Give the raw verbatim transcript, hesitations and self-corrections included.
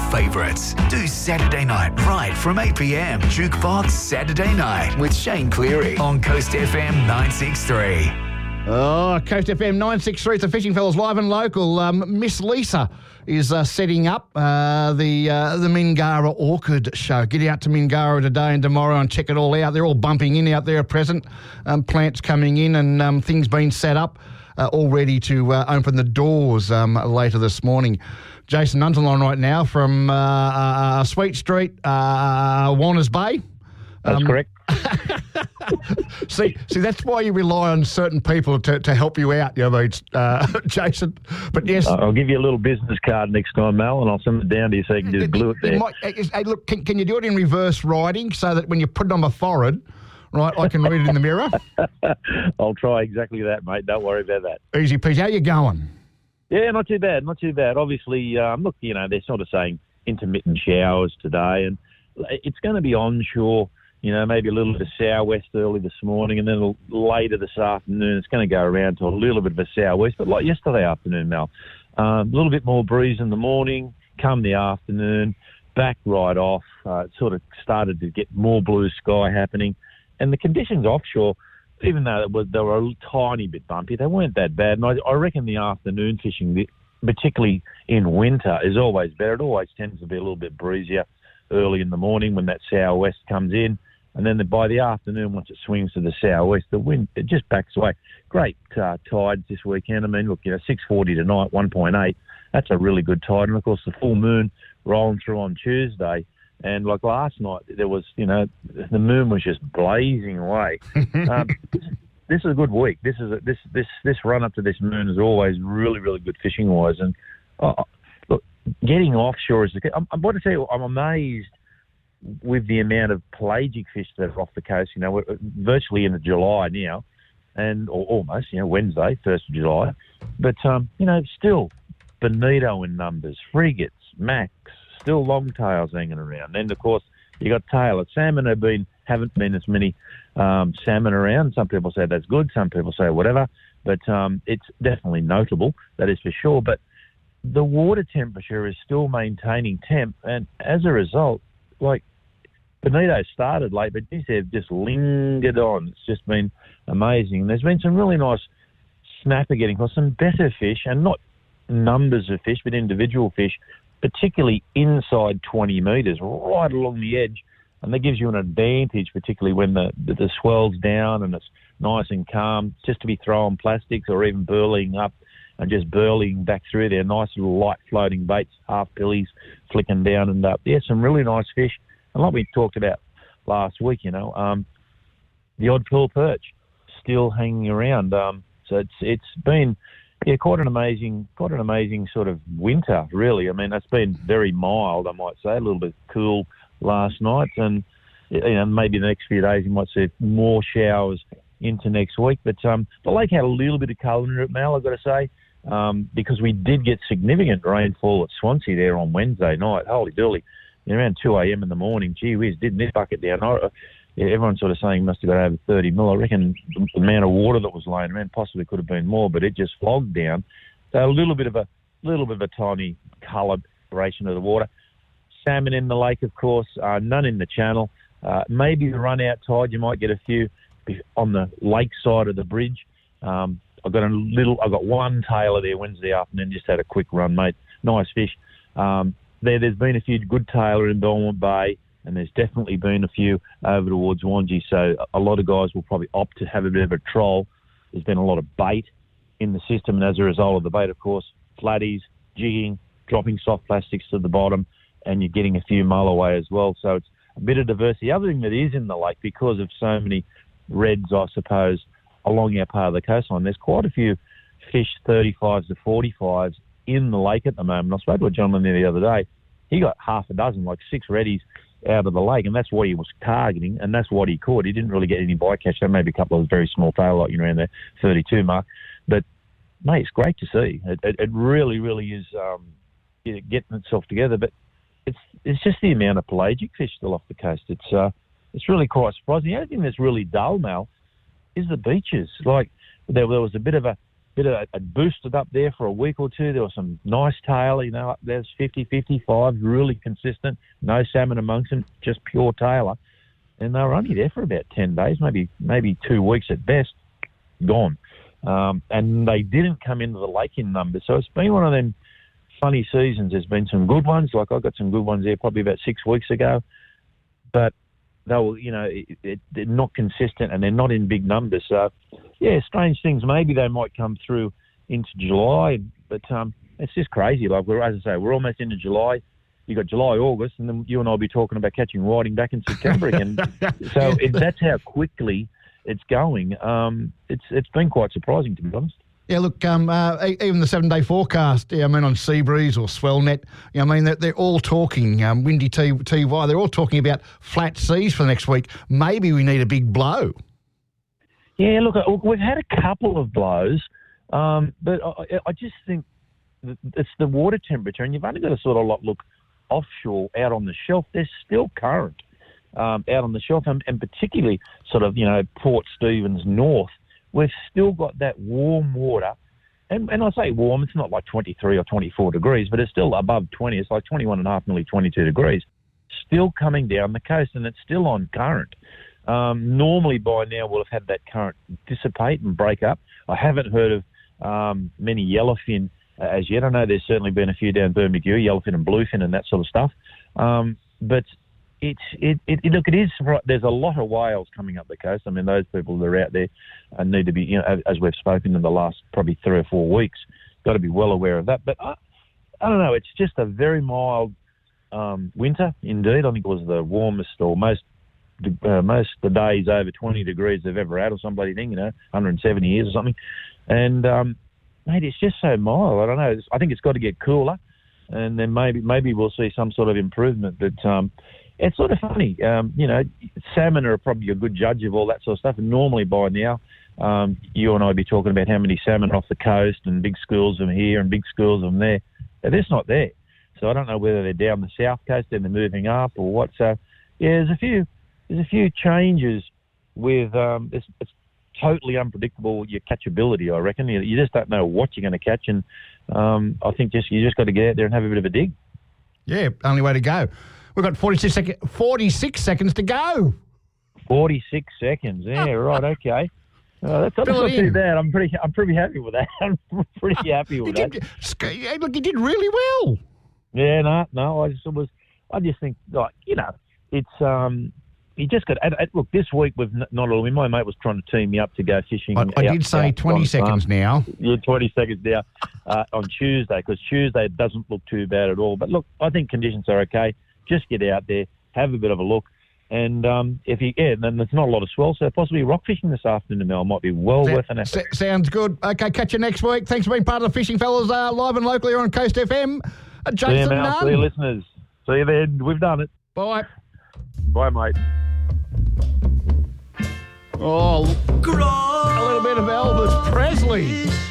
favourites. Do Saturday night right from eight p.m. Jukebox Saturday Night with Shane Cleary on Coast F M nine sixty-three. Oh, Coast F M nine sixty-three, it's the Fishing Fellas live and local. Um, Miss Lisa is uh, setting up uh, the uh, the Mingara Orchid Show. Get out to Mingara today and tomorrow and check it all out. They're all bumping in out there at present. Um, plants coming in and um, things being set up, uh, all ready to uh, open the doors um, later this morning. Jason Nunn's on right now from uh, uh, Sweet Street, uh, Warners Bay. That's um, correct. see, see, that's why you rely on certain people to, to help you out, you know, uh, Jason. But yes, I'll give you a little business card next time, Mel, and I'll send it down to you so you can just glue it there. It might, hey, look, can, can you do it in reverse writing so that when you put it on my forehead, right, I can read it in the mirror? I'll try exactly that, mate. Don't worry about that. Easy peasy. How you going? Yeah, not too bad, not too bad. Obviously, um, look, you know, they're sort of saying intermittent showers today, and it's going to be onshore. You know, maybe a little bit of southwest early this morning, and then later this afternoon it's going to go around to a little bit of a southwest. But like yesterday afternoon, Mel, um, a little bit more breeze in the morning, come the afternoon, back right off. Uh, it sort of started to get more blue sky happening. And the conditions offshore, even though it was, they were a tiny bit bumpy, they weren't that bad. And I, I reckon the afternoon fishing, particularly in winter, is always better. It always tends to be a little bit breezier early in the morning when that southwest comes in. And then by the afternoon, once it swings to the southwest, the wind, it just backs away. Great uh, tides this weekend. I mean, look, you know, six forty tonight, one point eight. That's a really good tide. And, of course, the full moon rolling through on Tuesday. And, like last night, there was, you know, the moon was just blazing away. um, this is a good week. This is a, this this this run up to this moon is always really, really good fishing-wise. And, uh, look, getting offshore is the... I'm, I'm about to tell you, I'm amazed with the amount of pelagic fish that are off the coast. You know, we're virtually into July now, and or almost, you know, Wednesday, first of July. But, um, you know, still bonito in numbers, frigates, macs, still longtails hanging around. And, of course, you got tailor. Salmon have been, haven't been as many um, salmon around. Some people say that's good. Some people say whatever. But um, it's definitely notable, that is for sure. But the water temperature is still maintaining temp, and as a result, like, bonito started late, but these have just lingered on. It's just been amazing. There's been some really nice snapper getting caught, some better fish, and not numbers of fish, but individual fish, particularly inside twenty metres, right along the edge. And that gives you an advantage, particularly when the, the, the swell's down and it's nice and calm, just to be throwing plastics or even burling up and just burling back through there. Nice little light floating baits, half pillies flicking down and up. Yeah, some really nice fish. And like we talked about last week, you know, um, the odd pearl perch still hanging around. Um, so it's it's been yeah quite an amazing quite an amazing sort of winter, really. I mean, it's been very mild, I might say, a little bit cool last night, and you know, maybe the next few days you might see more showers into next week. But um, the lake had a little bit of colour in it, Mal, I've got to say, um, because we did get significant rainfall at Swansea there on Wednesday night. Holy dooly. Around two a.m. in the morning, gee whiz, didn't this bucket down? I, yeah, everyone's sort of saying must have got over thirty mil. I reckon the, the amount of water that was laying around possibly could have been more, but it just flogged down. So a little bit of a little bit of a tiny colouration of the water. Salmon in the lake, of course, uh, none in the channel. Uh, maybe the run-out tide, you might get a few on the lake side of the bridge. Um, I've got a little, I've got one tailor there Wednesday afternoon, just had a quick run, mate. Nice fish. Um, There, there's been a few good tailor in Belmont Bay, and there's definitely been a few over towards Wangi. So a lot of guys will probably opt to have a bit of a troll. There's been a lot of bait in the system, and as a result of the bait, of course, flatties, jigging, dropping soft plastics to the bottom, and you're getting a few mull away as well. So it's a bit of diversity. The other thing that is in the lake, because of so many reds, I suppose, along our part of the coastline, there's quite a few fish, thirty-fives to forty-fives, in the lake at the moment. I spoke to a gentleman there the other day. He got half a dozen, like six reddies out of the lake, and that's what he was targeting, and that's what he caught. He didn't really get any bycatch. There maybe a couple of very small tail, like, you know, around the thirty-two mark. But, mate, it's great to see. It, it, it really, really is um, getting itself together. But it's it's just the amount of pelagic fish still off the coast. It's uh, it's really quite surprising. The only thing that's really dull, Mal, is the beaches. Like, there, there was a bit of a bit of it boosted up there for a week or two. There was some nice tailor, you know, up there's fifty, fifty-five, really consistent. No salmon amongst them, just pure tailor. And they were only there for about ten days, maybe maybe two weeks at best, gone. Um, and they didn't come into the lake in numbers. So it's been one of them funny seasons. There's been some good ones, like I got some good ones there probably about six weeks ago. But they were, you know, it, it, they're not consistent and they're not in big numbers. So, yeah, strange things. Maybe they might come through into July, but um, it's just crazy. Like, we're, as I say, we're almost into July. You got July, August, and then you and I will be talking about catching whiting back in September again. So it, that's how quickly it's going. Um, it's it's been quite surprising, to be honest. Yeah, look, um, uh, even the seven-day forecast, yeah, I mean, on Seabreeze or Swellnet, you know, I mean, they're, they're all talking, um, Windy T Y, they're all talking about flat seas for the next week. Maybe we need a big blow. Yeah, look, we've had a couple of blows, um, but I, I just think it's the water temperature, and you've only got to sort of look offshore, out on the shelf. There's still current um, out on the shelf, and, and particularly sort of, you know, Port Stephens north. We've still got that warm water. And, and I say warm, it's not like twenty-three or twenty-four degrees, but it's still above twenty. It's like twenty-one and a half, nearly twenty-two degrees. Still coming down the coast, and it's still on current. Um, normally by now we'll have had that current dissipate and break up. I haven't heard of um, many yellowfin uh, as yet. I know there's certainly been a few down Bermuda, yellowfin and bluefin and that sort of stuff. Um, but It's it, it, it look it is there's a lot of whales coming up the coast. I mean, those people that are out there uh, need to be, you know, as, as we've spoken in the last probably three or four weeks, got to be well aware of that. But I, I don't know, it's just a very mild um, winter indeed. I think it was the warmest or most uh, most the days over twenty degrees they've ever had, or some bloody thing, you know, one hundred seventy years or something. And um, mate, it's just so mild. I don't know. I think it's got to get cooler, and then maybe maybe we'll see some sort of improvement. But um, it's sort of funny, um, you know, salmon are probably a good judge of all that sort of stuff. And normally by now, um, you and I would be talking about how many salmon are off the coast and big schools of them here and big schools of them there. They're just not there. So I don't know whether they're down the south coast and they're moving up or what. So, yeah, there's a few there's a few changes with um, it's, it's totally unpredictable, your catchability, I reckon. You, you just don't know what you're going to catch. And um, I think just you just got to get out there and have a bit of a dig. Yeah, only way to go. We've got forty-six, sec- forty-six seconds to go. forty-six seconds. Yeah, right. Okay. Uh, that's, that's not too bad. I'm pretty. I'm pretty happy with that. I'm pretty happy with that. Did, look, you did really well. Yeah. No. No. I just was. I just think, like, you know, it's um. You just got. And, and look, this week with not all. My mate was trying to team me up to go fishing. I, I out, did say out twenty seconds farm. now. Yeah, twenty seconds now uh, on Tuesday, because Tuesday doesn't look too bad at all. But look, I think conditions are okay. Just get out there, have a bit of a look, and um, if you yeah, then there's not a lot of swell, so possibly rock fishing this afternoon, Mel, might be well Sa- worth an effort. S- sounds good. Okay, catch you next week. Thanks for being part of the Fishing Fellas, uh, live and locally on Coast F M. Uh, Jason See you, Mel. Nunn. See you, listeners. See you then. We've done it. Bye. Bye, mate. Oh, a little bit of Elvis Presley.